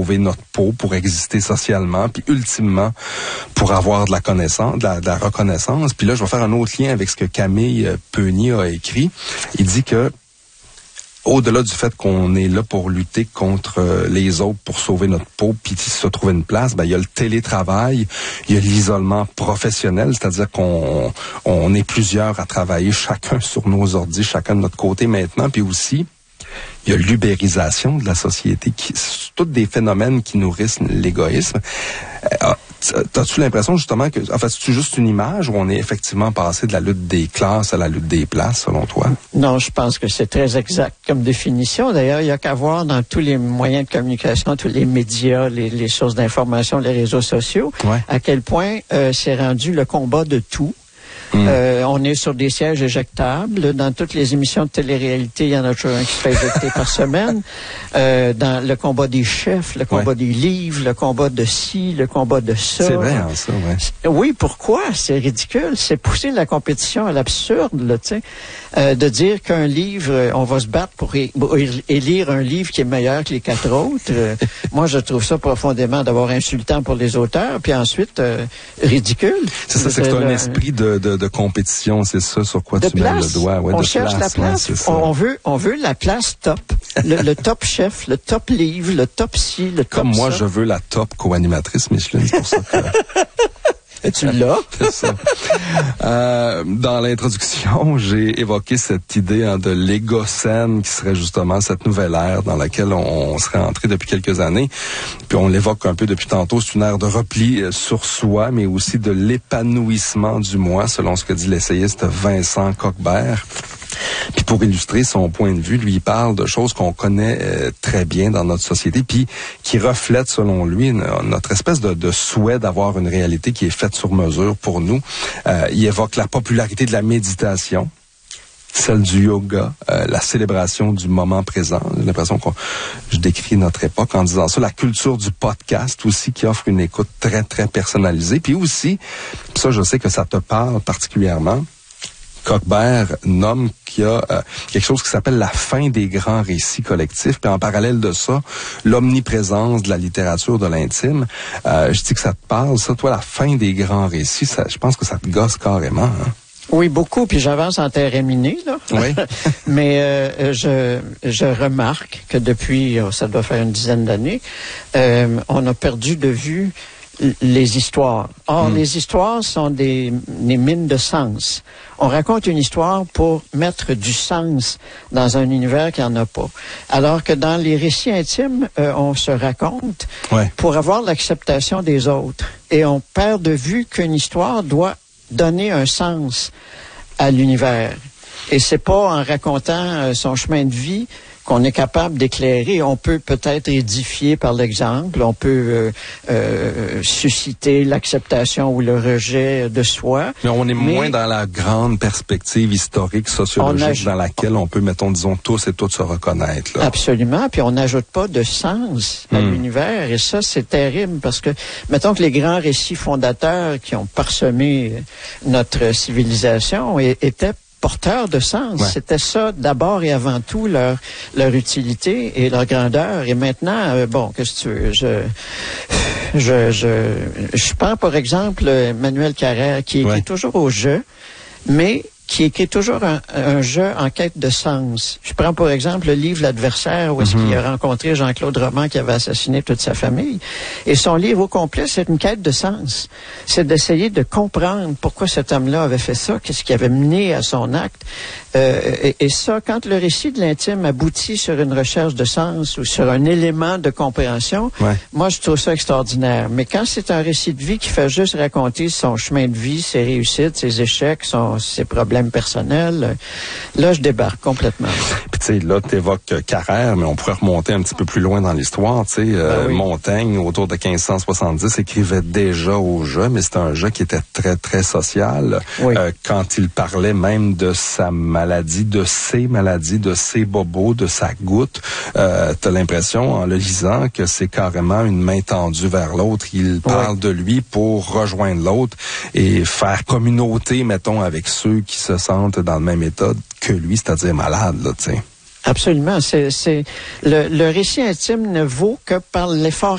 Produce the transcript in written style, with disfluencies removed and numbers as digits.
sauver notre peau, pour exister socialement, puis ultimement pour avoir de la connaissance, de la reconnaissance. Puis là, je vais faire un autre lien avec ce que Camille Peunier a écrit. Il dit que au-delà du fait qu'on est là pour lutter contre les autres, pour sauver notre peau, puis se trouver une place, il y a le télétravail, il y a l'isolement professionnel, c'est-à-dire qu'on est plusieurs à travailler, chacun sur nos ordis, chacun de notre côté maintenant, puis aussi, il y a l'ubérisation de la société, c'est tous des phénomènes qui nourrissent l'égoïsme. T'as-tu l'impression justement que, en fait, c'est juste une image où on est effectivement passé de la lutte des classes à la lutte des places, selon toi? Non, je pense que c'est très exact comme définition. D'ailleurs, il n'y a qu'à voir dans tous les moyens de communication, tous les médias, les sources d'information, les réseaux sociaux, à quel point c'est rendu le combat de tout. On est sur des sièges éjectables. Dans toutes les émissions de télé-réalité, il y en a toujours un qui se fait éjecter par semaine. Dans le combat des chefs, le combat des livres, le combat de ci, le combat de ça. C'est vrai, hein, ça, Oui, pourquoi? C'est ridicule. C'est pousser la compétition à l'absurde, là, tu sais. De dire qu'un livre, on va se battre pour élire un livre qui est meilleur que les 4 autres. Moi, je trouve ça profondément d'abord insultant pour les auteurs, puis ensuite ridicule. C'est ça, c'est que c'est un esprit de compétition, c'est ça sur quoi tu mets le doigt. On cherche la place. On veut la place top. Le top chef, le top livre, le top ci, le top Comme moi, ça. je veux la top co-animatrice Micheline, c'est pour ça que... Et tu l'as. C'est ça. Dans l'introduction, j'ai évoqué cette idée de l'égocène qui serait justement cette nouvelle ère dans laquelle on serait entré depuis quelques années. Puis on l'évoque un peu depuis tantôt, c'est une ère de repli sur soi, mais aussi de l'épanouissement du moi, selon ce que dit l'essayiste Vincent Coquebert. Puis pour illustrer son point de vue, lui, il parle de choses qu'on connaît très bien dans notre société, puis qui reflètent, selon lui, notre espèce de souhait d'avoir une réalité qui est faite sur mesure pour nous. Il évoque la popularité de la méditation, celle du yoga, la célébration du moment présent. J'ai l'impression que je décris notre époque en disant ça. La culture du podcast aussi, qui offre une écoute très, très personnalisée. Puis aussi, ça, je sais que ça te parle particulièrement, Coquebert nomme qu'il y a quelque chose qui s'appelle la fin des grands récits collectifs. Puis en parallèle de ça, l'omniprésence de la littérature de l'intime. Je dis que ça te parle, ça. Toi, la fin des grands récits, ça, je pense que ça te gosse carrément. Hein? Oui, beaucoup, puis j'avance en terre minée, là. Oui. Mais je remarque que depuis, ça doit faire une dizaine d'années, on a perdu de vue les histoires. Or, les histoires sont des mines de sens. On raconte une histoire pour mettre du sens dans un univers qui n'en a pas. Alors que dans les récits intimes, on se raconte pour avoir l'acceptation des autres. Et on perd de vue qu'une histoire doit donner un sens à l'univers. Et c'est pas en racontant son chemin de vie qu'on est capable d'éclairer. On peut peut-être édifier par l'exemple, on peut susciter l'acceptation ou le rejet de soi. Mais on est moins dans la grande perspective historique, sociologique, dans laquelle on peut, disons, tous et toutes se reconnaître. Là. Absolument, puis on n'ajoute pas de sens à l'univers, et ça, c'est terrible, parce que, mettons que les grands récits fondateurs qui ont parsemé notre civilisation étaient porteurs de sens. Ouais. C'était ça, d'abord et avant tout, leur utilité et leur grandeur. Et maintenant, qu'est-ce que tu veux, je prends, par exemple, Emmanuel Carrère, qui écrit toujours au jeu, mais qui écrit toujours un jeu en quête de sens. Je prends, par exemple, le livre L'Adversaire, où est-ce qu'il a rencontré Jean-Claude Roman, qui avait assassiné toute sa famille. Et son livre au complet, c'est une quête de sens. C'est d'essayer de comprendre pourquoi cet homme-là avait fait ça, qu'est-ce qui avait mené à son acte. Et ça, quand le récit de l'intime aboutit sur une recherche de sens ou sur un élément de compréhension, moi, je trouve ça extraordinaire. Mais quand c'est un récit de vie qui fait juste raconter son chemin de vie, ses réussites, ses échecs, ses problèmes personnels, là, je débarque complètement. Puis, tu sais, là, t'évoques Carrère, mais on pourrait remonter un petit peu plus loin dans l'histoire, tu sais. Montaigne, autour de 1570, écrivait déjà au jeu, mais c'était un jeu qui était très, très social. Quand il parlait même de sa maladie, de ses bobos, de sa goutte, t'as l'impression, en le lisant, que c'est carrément une main tendue vers l'autre. Il parle de lui pour rejoindre l'autre et faire communauté, mettons, avec ceux qui se sentent dans le même état que lui, c'est-à-dire malade, là, tu sais. Absolument. Le récit intime ne vaut que par l'effort